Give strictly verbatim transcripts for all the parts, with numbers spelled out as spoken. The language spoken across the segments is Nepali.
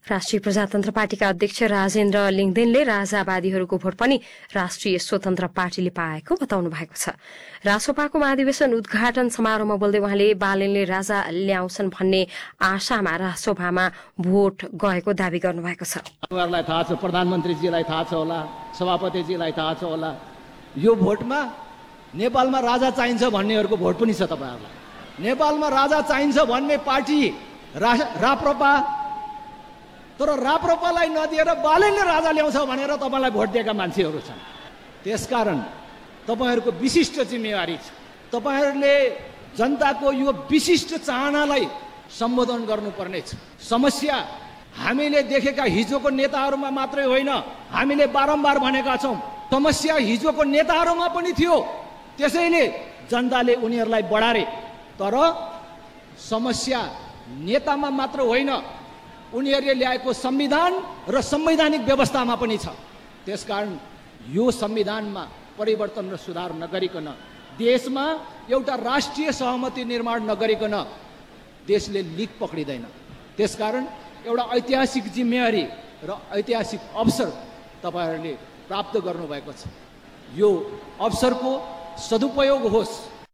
राष्ट्रिय प्रजातन्त्र पार्टीका अध्यक्ष राजेन्द्र लिङदेनले राजावादीहरूको भोट पनि राष्ट्रिय स्वतन्त्र पार्टीले पाएको बताउनु भएको छ। रासोपाको महाधिवेशन उद्घाटन समारोहमा बोल्दै उहाँले बालेनले राजा ल्याउँछन् भन्ने आशामा रासोपामा भोट गएको दावी गर्नुभएको छ। तपाईँहरूलाई थाहा छ, प्रधानमन्त्रीजीलाई थाहा छ होला, सभापतिजीलाई थाहा छ होला, यो भोटमा नेपालमा राजा चाहिन्छ भन्नेहरूको भोट पनि छ। तपाईँहरूलाई नेपालमा राजा चाहिन्छ भन्ने पार्टी रा राप्रपा, तर राप्रपालाई नदिएर बालेनले राजा ल्याउँछ भनेर तपाईँलाई भोट दिएका मान्छेहरू छन्। त्यसकारण तपाईँहरूको विशिष्ट जिम्मेवारी छ। तपाईँहरूले जनताको यो विशिष्ट चाहनालाई सम्बोधन गर्नुपर्नेछ। समस्या हामीले देखेका हिजोको नेताहरूमा मात्रै होइन, हामीले बारम्बार भनेका छौँ, समस्या हिजोको नेताहरूमा पनि थियो। त्यसैले जनताले उनीहरूलाई बढारे, तर समस्या नेतामा मात्र होइन, उनीहरूले ल्याएको संविधान र संवैधानिक व्यवस्थामा पनि छ। त्यसकारण यो संविधानमा परिवर्तन र सुधार नगरिकन, देशमा एउटा राष्ट्रिय सहमति निर्माण नगरिकन देशले लिक पक्रिँदैन। त्यसकारण एउटा ऐतिहासिक जिम्मेवारी र ऐतिहासिक अवसर तपाईँहरूले प्राप्त गर्नुभएको छ। यो अवसरको सदुपयोग होस्।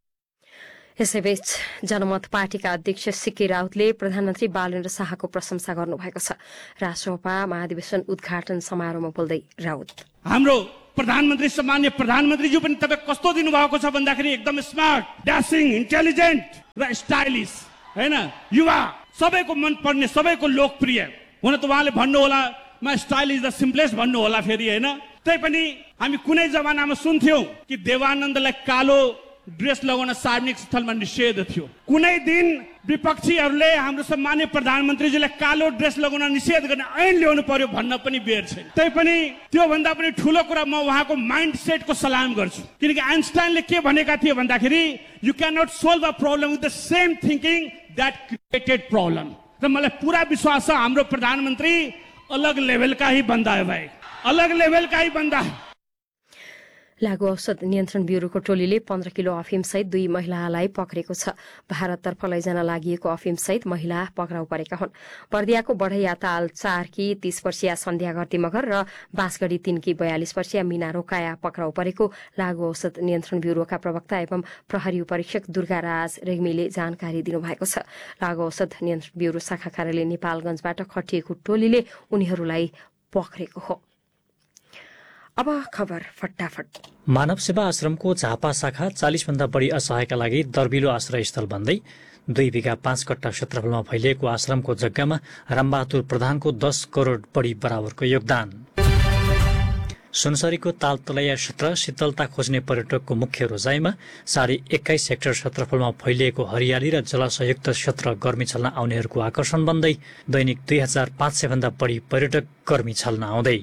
यसैबीच जनमत पार्टीका अध्यक्ष सिके राउतले प्रधानमन्त्री बालेन्द्र शाहको प्रशंसा गर्नुभएको छ। राष्ट्रसभा महाधिवेशन उद्घाटन समारोहमा बोल्दै राउत, हाम्रो प्रधानमन्त्री सम्मान्य प्रधानमन्त्रीज्यू पनि तपाईँ कस्तो दिनुभएको छ भन्दाखेरि एकदम स्मार्ट, ड्यासिङ, इन्टेलिजेन्ट र स्टाइलिस, हैन, युवा, सबैको मन पर्ने, सबैको लोकप्रिय हुन त उहाँले भन्नु होला म स्टाइलिस द सिम्पलेस्ट भन्नु होला फेरि, हैन। त्यही पनि हामी कुनै जमानामा सुन्थ्यौं कि देवानन्दलाई कालो ड्रेस लगाउन सार्वजनिक स्थलमा निषेध थियो। कुनै दिन विपक्षीहरूले हाम्रो सम्मान्य प्रधानमन्त्रीजीलाई कालो ड्रेस लगाउन निषेध गर्ने ऐन ल्याउनु पर्यो भन्न पनि बेर छैन। त्यही पनि त्यो भन्दा पनि ठूलो कुरा म उहाँको माइन्ड सेटको सलाम गर्छु, किनकि आइन्स्टाइनले के भनेका थिए भन्दाखेरि you can not solve a problem with the same thinking that created problem. र मलाई पुरा विश्वास छ हाम्रो प्रधानमन्त्री अलग लेभलका ही बन्दा है भाइ, अलग लेभलका ही बन्दा। लागू औषध नियन्त्रण ब्यूरोको टोलीले पन्ध्र किलो अफिमसहित दुई महिलालाई पक्रेको छ। भारततर्फ लैजान लागि अफिमसहित महिला पक्राउ परेका हुन्। बर्दियाको बढ़ैया ताल चारकी तीस वर्षीय सन्ध्या घरती मगर र बाँसगढ़ी तीनकी बयालिस वर्षीय मीना रोकाया पक्राउ परेको लागू औषध नियन्त्रण ब्यूरोका प्रवक्ता एवं प्रहरी उपरीक्षक दुर्गाराज रेग्मीले जानकारी दिनुभएको छ। लागू औषध नियन्त्रण ब्यूरो शाखा कार्यालय नेपालगञ्जबाट खटिएको टोलीले उनीहरूलाई पक्रेको हो। अब खबर फटाफट। मानव सेवा आश्रमको झापा शाखा चालिस भन्दा बढी असहायका लागि दर्बिलो आश्रयस्थल बन्दै दुई बिघा पाँच कट्टा क्षेत्रफलमा फैलिएको आश्रमको जग्गामा रामबहादुर प्रधानको दस करोड़ बढी बराबरको योगदान। सुनसरीको तालतलैया क्षेत्र शीतलता खोज्ने पर्यटकको मुख्य रोजाइमा साढे एक्काइस हेक्टर क्षेत्रफलमा फैलिएको हरियाली र जलाशयुक्त क्षेत्र गर्मी छल्न आउनेहरूको आकर्षण बन्दै दैनिक दुई हजार पाँच सय भन्दा बढी पर्यटक गर्मी छल्न आउँदै।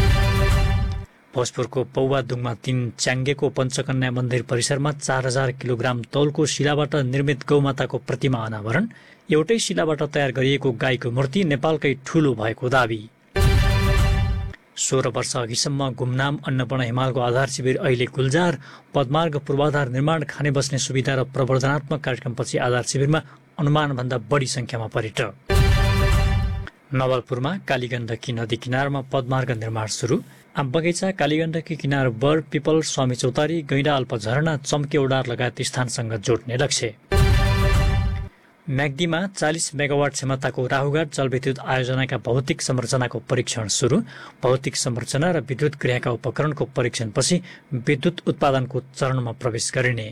भोजपुरको पौवादुङमा तीन च्याङ्गेको पञ्चकन्या मन्दिर परिसरमा चार हजार किलोग्राम तौलको शिलाबाट निर्मित गौमाताको प्रतिमा अनावरण। एउटै शिलाबाट तयार गरिएको गाईको मूर्ति नेपालकै ठूलो भएको दावी। सोह्र वर्ष अघिसम्म गुमनाम अन्नपूर्ण हिमालको आधार शिविर अहिले गुल्जार। पदमार्ग पूर्वाधार निर्माण, खाने बस्ने सुविधा र प्रवर्धनात्मक कार्यक्रमपछि आधार शिविरमा अनुमानभन्दा बढी संख्यामा पर्यटक। नवलपुरमा कालीगण्डकी नदी किनारमा पदमार्ग निर्माण सुरु। आम बगैँचा, कालीगण्डकी किनार, बर, पिपल, स्वामी चौतारी, गैंडा, अल्प झरना, चम्के उडार लगायत स्थानसँग जोड्ने लक्ष्य। म्याग्दीमा चालिस मेगावाट क्षमताको राहुघाट जलविद्युत आयोजनाका भौतिक संरचनाको परीक्षण सुरु। भौतिक संरचना र विद्युत गृहका उपकरणको परीक्षणपछि विद्युत उत्पादनको चरणमा प्रवेश गरिने।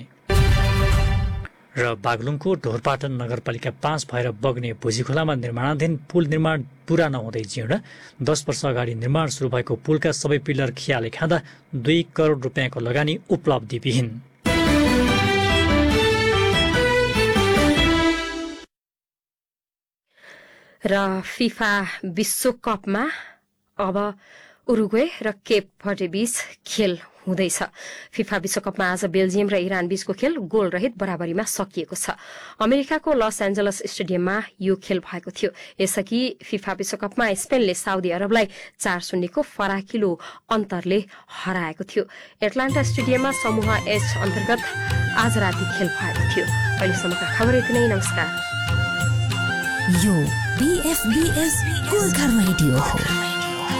र बागलुङको ढोरपाटन नगरपालिका पाँच भएर बग्ने भुजीखोलामा निर्माणाधीन पुल निर्माण पूरा नहुँदै जीर्ण। दस वर्ष अगाडि निर्माण सुरु भएको पुलका सबै पिलर खियाले खाँदा दुई करोड़ रुपियाँको लगानी उपलब्धिविहीन। र फिफा विश्वकपमा अब उरुग्वे र केप भर्डे बीच खेल हुँदैछ। फिफा विश्वकपमा आज बेल्जियम र इरान बीचको खेल गोल रहित बराबरीमा सकिएको छ। अमेरिकाको लस एन्जलस स्टेडियममा यो खेल भएको थियो। यसअघि फिफा विश्वकपमा स्पेनले साउदी अरबलाई चार शून्यको फराकिलो अन्तरले हराएको थियो। एटलान्टा स्टेडियममा समूह एच अन्तर्गत आज राति खेल भएको थियो। अहिलेसम्मका खबर यति नै। नमस्कार। यो बीएफबीएस गोर्खा रेडियो हो।